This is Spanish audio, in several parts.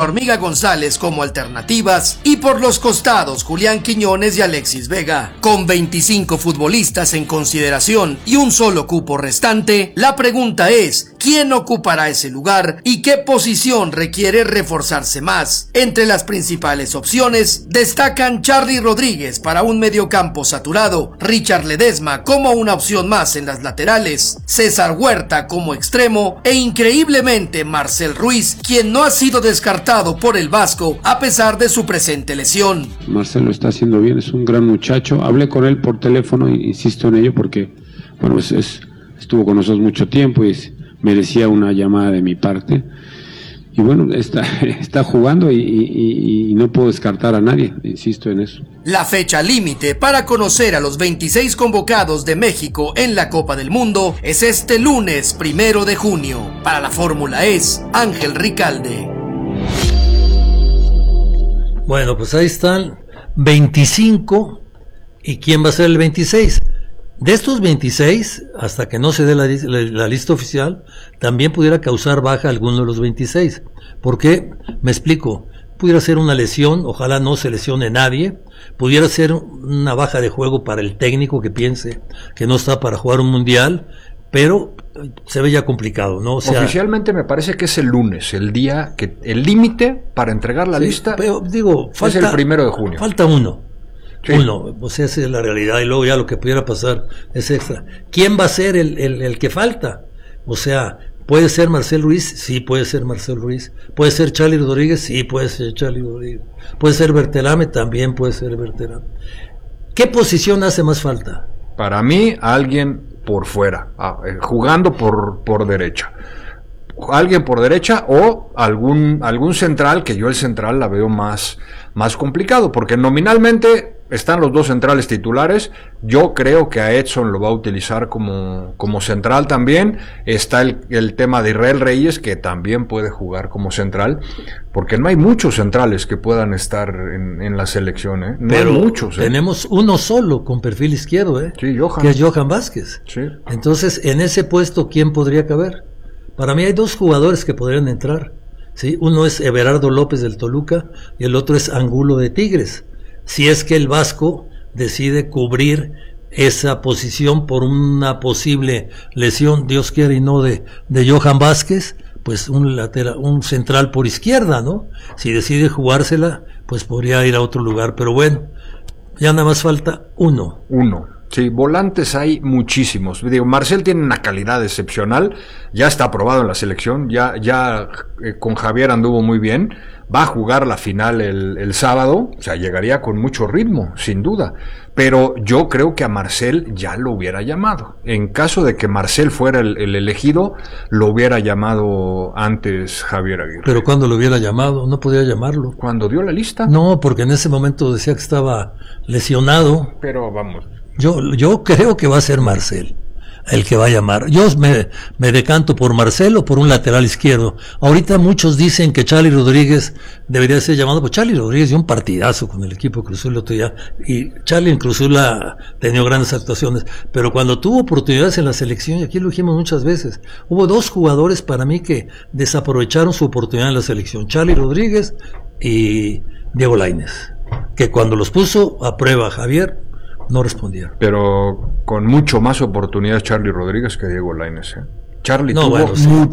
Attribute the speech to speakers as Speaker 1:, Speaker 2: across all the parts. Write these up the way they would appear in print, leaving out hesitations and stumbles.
Speaker 1: Hormiga González como alternativas y por los costados Julián Quiñones y Alexis Vega. Con 25 futbolistas en consideración y un solo cupo restante, la pregunta es, ¿quién ocupará ese lugar y qué posición requiere reforzarse más? Entre las principales opciones destacan Charly Rodríguez para un mediocampo saturado, Richard Ledesma como una opción más en las laterales, César Huerta como extremo e increíblemente Marcel Ruiz, quien no ha sido descartado por el Vasco a pesar de su presente lesión.
Speaker 2: Marcel lo está haciendo bien, es un gran muchacho. Hablé con él por teléfono, insisto en ello porque bueno, estuvo con nosotros mucho tiempo y merecía una llamada de mi parte. Y bueno, está jugando y no puedo descartar a nadie, insisto en eso.
Speaker 1: La fecha límite para conocer a los 26 convocados de México en la Copa del Mundo es este lunes 1 de junio. Para la Fórmula es Ángel Ricalde.
Speaker 3: Bueno, pues ahí están 25. ¿Y quién va a ser el 26? De estos 26, hasta que no se dé la lista oficial, también pudiera causar baja alguno de los 26. ¿Por qué? Me explico. Pudiera ser una lesión, ojalá no se lesione nadie. Pudiera ser una baja de juego para el técnico que piense que no está para jugar un mundial, pero se ve ya complicado, ¿no? O sea,
Speaker 4: oficialmente me parece que es el lunes, el día que el límite para entregar la lista.
Speaker 3: Pero digo,
Speaker 4: es el 1 de junio.
Speaker 3: Falta uno.
Speaker 4: Sí.
Speaker 3: Uno, o sea, esa es la realidad y luego ya lo que pudiera pasar es extra. ¿Quién va a ser el que falta? O sea, ¿puede ser Marcel Ruiz? Sí, puede ser Marcel Ruiz. ¿Puede ser Charly Rodríguez? Sí, puede ser Charly Rodríguez. ¿Puede ser Berterame? También puede ser Berterame. ¿Qué posición hace más falta?
Speaker 4: Para mí, alguien por fuera, jugando por derecha. Alguien por derecha o algún central, que yo el central la veo más complicado, porque nominalmente están los dos centrales titulares. Yo creo que a Edson lo va a utilizar como central también. Está el tema de Israel Reyes, que también puede jugar como central, porque no hay muchos centrales que puedan estar en la selección, ¿eh? No
Speaker 3: pero
Speaker 4: hay muchos, ¿eh?
Speaker 3: Tenemos uno solo con perfil izquierdo,
Speaker 4: Sí, Johan.
Speaker 3: Que es Johan Vázquez.
Speaker 4: Sí.
Speaker 3: Entonces, en ese puesto, ¿quién podría caber? Para mí hay dos jugadores que podrían entrar, ¿sí? Uno es Everardo López del Toluca y el otro es Angulo de Tigres. Si es que el Vasco decide cubrir esa posición por una posible lesión, Dios quiera y no de Johan Vázquez, pues un central por izquierda, ¿no? Si decide jugársela, pues podría ir a otro lugar, pero bueno, ya nada más falta uno.
Speaker 4: Sí, volantes hay muchísimos. Digo, Marcel tiene una calidad excepcional, ya está aprobado en la selección, ya con Javier anduvo muy bien, va a jugar la final el sábado, o sea, llegaría con mucho ritmo, sin duda, pero yo creo que a Marcel ya lo hubiera llamado. En caso de que Marcel fuera el elegido, lo hubiera llamado antes Javier Aguirre.
Speaker 3: Pero cuando lo hubiera llamado, no podía llamarlo.
Speaker 4: ¿Cuando dio la lista?
Speaker 3: No, porque en ese momento decía que estaba lesionado.
Speaker 4: Pero vamos...
Speaker 3: Yo creo que va a ser Marcel el que va a llamar. Yo me decanto por Marcel o por un lateral izquierdo. Ahorita muchos dicen que Charly Rodríguez debería ser llamado, pues Charly Rodríguez dio un partidazo con el equipo de Cruz Azul el otro día, y Charly en Cruz Azul ha tenido grandes actuaciones, pero cuando tuvo oportunidades en la selección, y aquí lo dijimos muchas veces, hubo dos jugadores para mí que desaprovecharon su oportunidad en la selección, Charly Rodríguez y Diego Lainez, que cuando los puso a prueba Javier, no respondieron.
Speaker 4: Pero con mucho más oportunidades Charly Rodríguez que Diego Lainez, ¿eh? Charly tuvo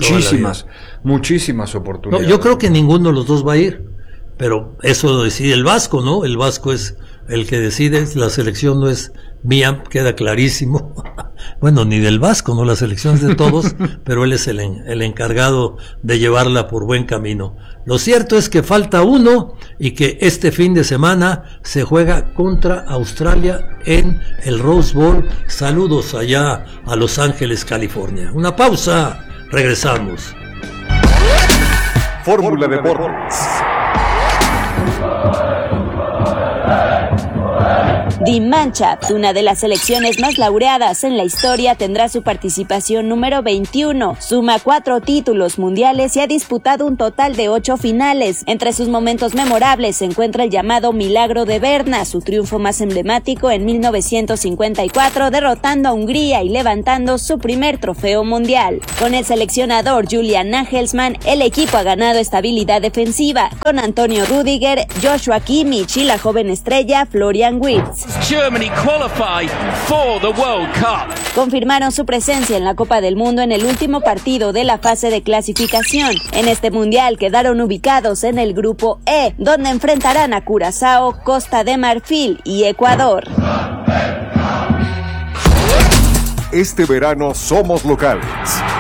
Speaker 4: muchísimas oportunidades.
Speaker 3: No, yo creo que ninguno de los dos va a ir, pero eso lo decide el Vasco, ¿no? El Vasco es el que decide, la selección no es mía, queda clarísimo. Bueno, ni del Vasco, ¿no? La selección es de todos, pero él es el encargado de llevarla por buen camino. Lo cierto es que falta uno y que este fin de semana se juega contra Australia en el Rose Bowl. Saludos allá a Los Ángeles, California. Una pausa, regresamos.
Speaker 5: Fórmula Deportes. Die Mannschaft, una de las selecciones más laureadas en la historia, tendrá su participación número 21. Suma 4 títulos mundiales y ha disputado un total de 8 finales. Entre sus momentos memorables se encuentra el llamado Milagro de Berna, su triunfo más emblemático en 1954, derrotando a Hungría y levantando su primer trofeo mundial. Con el seleccionador Julian Nagelsmann, el equipo ha ganado estabilidad defensiva, con Antonio Rüdiger, Joshua Kimmich y la joven estrella Florian Wirtz.
Speaker 6: Germany qualify for the World Cup.
Speaker 5: Confirmaron su presencia en la Copa del Mundo en el último partido de la fase de clasificación. En este mundial quedaron ubicados en el grupo E, donde enfrentarán a Curazao, Costa de Marfil y Ecuador.
Speaker 7: Este verano somos locales.